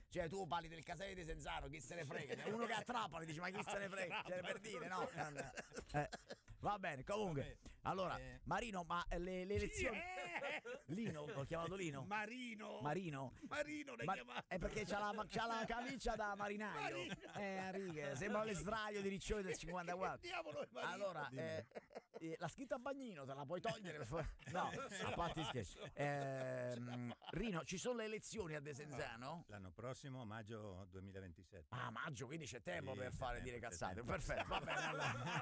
Cioè tu parli del Casale di Desenzano, chi se ne frega? Uno che a Trapani dice ma chi se ne frega? Cioè, per dire, no? Va bene, comunque. Allora, Marino, ma le elezioni... Lino, l'ho chiamato Lino? Marino l'hai chiamato? È perché c'ha la camicia da marinaio. Righe, sembra l'estraio di Riccioli del 54. Diavolo, è Marino. Allora, la scritta a bagnino te la puoi togliere? No, a parte scherzi. Rino, ci sono le elezioni a Desenzano? L'anno prossimo, maggio 2027. Ah, maggio, quindi c'è tempo per fare dire cazzate. tempo. Perfetto, va bene. Allora.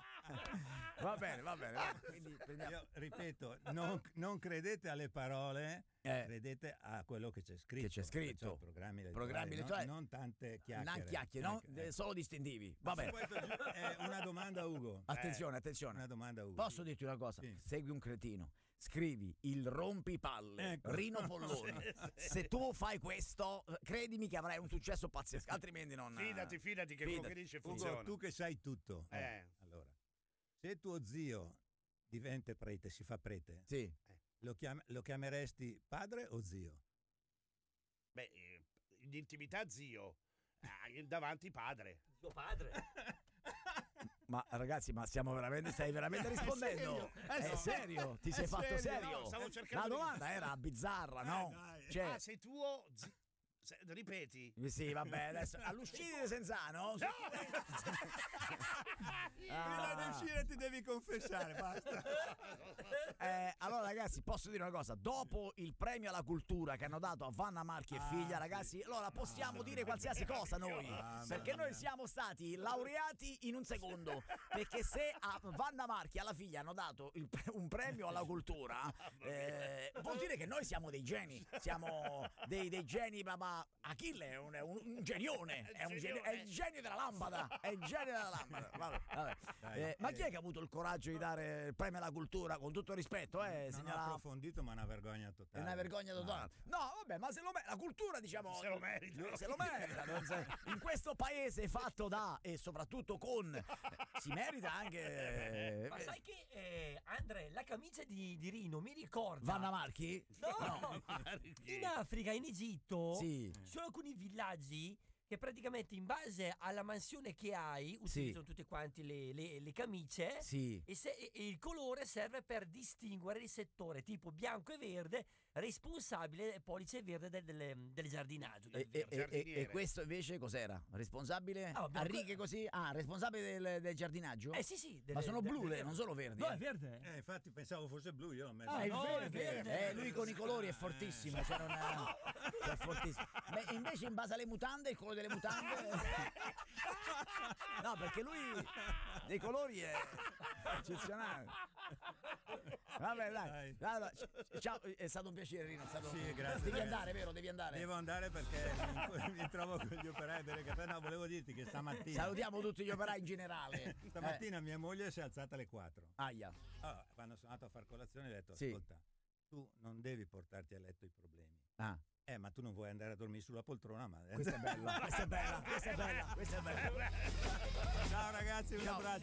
Va bene. Quindi prendiamo... Io ripeto, non credete alle parole, credete a quello che c'è scritto. Che c'è scritto. Cioè, programmi elettorali. Non tante chiacchiere. Non chiacchiere, no? Solo distintivi. Va bene. Una domanda, Ugo. Attenzione. Una domanda, Ugo. Posso dirti una cosa? Sì. Segui un cretino. Scrivi il rompipalle, Ecco. Rino Polloni. Se tu fai questo, credimi che avrai un successo pazzesco, altrimenti non... Fidati che quello che dice funziona. Ugo, tu che sai tutto. Allora, se tuo zio diventa prete, si fa prete, sì. Lo chiameresti padre o zio? Beh, in intimità zio, davanti padre. Suo padre. Ma ragazzi, stai veramente rispondendo? È serio? Ti sei fatto serio? No, stavo cercando La domanda era bizzarra, no? Cioè, sei tuo ripeti? Sì, vabbè, adesso all'uscita di Desenzano? No! Prima di uscire ti devi confessare, basta. Allora ragazzi, posso dire una cosa? Dopo il premio alla cultura che hanno dato a Vanna Marchi e figlia, ragazzi, allora possiamo dire qualsiasi cosa noi, perché noi siamo stati laureati in un secondo, perché se a Vanna Marchi e alla figlia hanno dato un premio alla cultura, vuol dire che noi siamo dei geni, siamo dei geni. Achille è un genione, è il genio della lampada, è il genio della lampada. Vabbè. Ma chi è che ha avuto il coraggio di dare il premio alla cultura, con tutto il rispetto, Non signora? ho approfondito, ma è una vergogna totale. È una vergogna totale. No, vabbè, ma la cultura, diciamo, se lo merita. Se lo merita. In questo paese fatto da e soprattutto con si merita anche. Ma sai che Andre, la camicia di Rino mi ricorda Vanna Marchi? No, in Africa, in Egitto, sì. ci sono alcuni villaggi che praticamente in base alla mansione che hai utilizzano tutte quanti le camicie, sì. e il colore serve per distinguere il settore tipo bianco e verde, responsabile pollice verde del giardinaggio. E questo invece cos'era? Responsabile? A righe così? Responsabile del giardinaggio? Sì. Ma sono blu, non solo verdi. No, è verde. Infatti pensavo fosse blu, io l'ho messo. È verde. Lui con i colori è fortissimo, è fortissimo. Beh, invece in base alle mutande, il colore delle mutande no, perché lui dei colori è eccezionale. Vabbè, dai. Ciao, è stato un piacere, Rino. Sì, grazie. Devi andare, vero? Devi andare. Devo andare perché mi trovo con gli operai a bere caffè. No, volevo dirti che stamattina salutiamo tutti gli operai in generale. Stamattina mia moglie si è alzata alle 4. Aia. Allora, quando sono andato a far colazione ho detto ascolta, tu non devi portarti a letto i problemi. Ma tu non vuoi andare a dormire sulla poltrona, ma questa è bella. Questa è bella. Ciao ragazzi, un abbraccio.